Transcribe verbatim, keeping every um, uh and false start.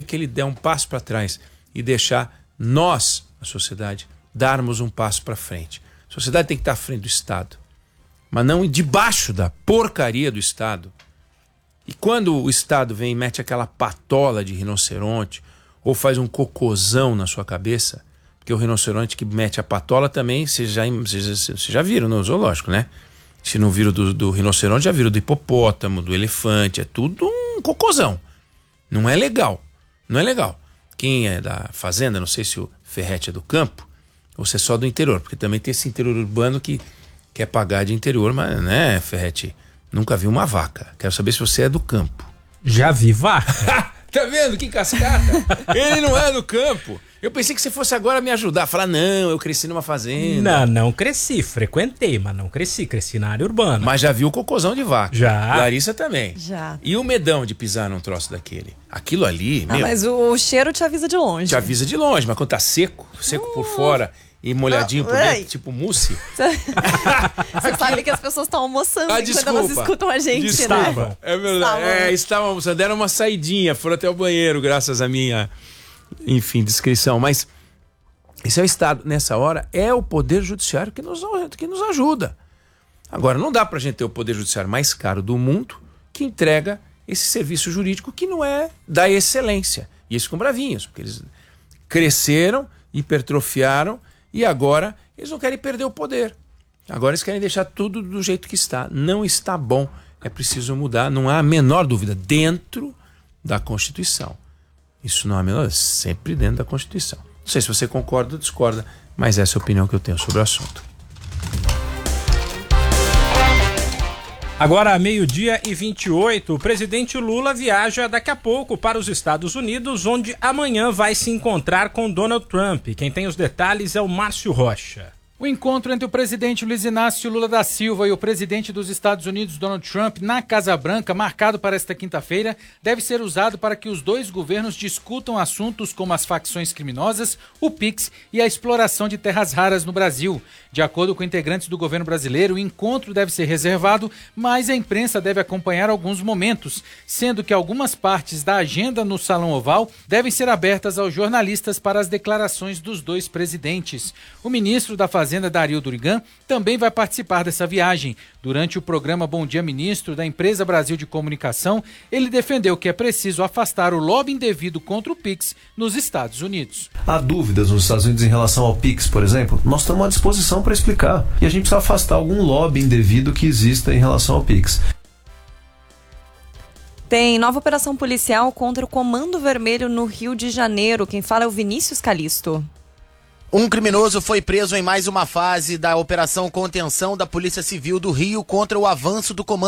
que ele der um passo para trás e deixar nós, a sociedade, darmos um passo para frente. A sociedade tem que estar à frente do Estado, mas não debaixo da porcaria do Estado. E quando o Estado vem e mete aquela patola de rinoceronte ou faz um cocôzão na sua cabeça, porque o rinoceronte que mete a patola também, vocês já, vocês, vocês já viram no zoológico, né? Se não viram do, do rinoceronte, já viram do hipopótamo, do elefante, é tudo um cocôzão. Não é legal, não é legal. Quem é da fazenda, não sei se o Ferretti é do campo, ou se é só do interior, porque também tem esse interior urbano que quer pagar de interior, mas, né, Ferretti, nunca vi uma vaca. Quero saber se você é do campo. Já vi vaca. Tá vendo que cascata? Ele não é do campo. Eu pensei que você fosse agora me ajudar. Falar, não, eu cresci numa fazenda. Não, não cresci. Frequentei, mas não cresci. Cresci na área urbana. Mas já viu o cocôzão de vaca. Já. Larissa também. Já. E o medão de pisar num troço daquele? Aquilo ali, Ah, meu, mas o, o cheiro te avisa de longe. te avisa de longe. Mas quando tá seco, seco por fora e molhadinho por Ai. dentro, tipo mousse. Você sabe que as pessoas estão almoçando Ah, enquanto desculpa. elas escutam a gente, Estavam. né? É verdade. Estavam. É, estavam almoçando. Deram uma saidinha, foram até o banheiro, graças à minha, enfim, descrição. Mas esse é o Estado. Nessa hora, é o Poder Judiciário que nos, que nos ajuda. Agora, não dá pra gente ter o Poder Judiciário mais caro do mundo que entrega esse serviço jurídico que não é da excelência. E eles ficam bravinhos, porque eles cresceram, hipertrofiaram e agora eles não querem perder o poder. Agora eles querem deixar tudo do jeito que está. Não está bom. É preciso mudar. Não há a menor dúvida. Dentro da Constituição. Isso não há a menor, sempre dentro da Constituição. Não sei se você concorda ou discorda, mas essa é a opinião que eu tenho sobre o assunto. Agora, meio-dia e vinte e oito, o presidente Lula viaja daqui a pouco para os Estados Unidos, onde amanhã vai se encontrar com Donald Trump. Quem tem os detalhes é o Márcio Rocha. O encontro entre o presidente Luiz Inácio Lula da Silva e o presidente dos Estados Unidos, Donald Trump, na Casa Branca, marcado para esta quinta-feira, deve ser usado para que os dois governos discutam assuntos como as facções criminosas, o Pix e a exploração de terras raras no Brasil. De acordo com integrantes do governo brasileiro, o encontro deve ser reservado, mas a imprensa deve acompanhar alguns momentos, sendo que algumas partes da agenda no Salão Oval devem ser abertas aos jornalistas para as declarações dos dois presidentes. O ministro da Fazenda, Dario Durigan, também vai participar dessa viagem. Durante o programa Bom Dia Ministro da Empresa Brasil de Comunicação, ele defendeu que é preciso afastar o lobby indevido contra o Pix nos Estados Unidos. Há dúvidas nos Estados Unidos em relação ao Pix, por exemplo? Nós estamos à disposição para explicar. E a gente precisa afastar algum lobby indevido que exista em relação ao Pix. Tem nova operação policial contra o Comando Vermelho no Rio de Janeiro. Quem fala é o Vinícius Calisto. Um criminoso foi preso em mais uma fase da Operação Contenção da Polícia Civil do Rio contra o avanço do Comando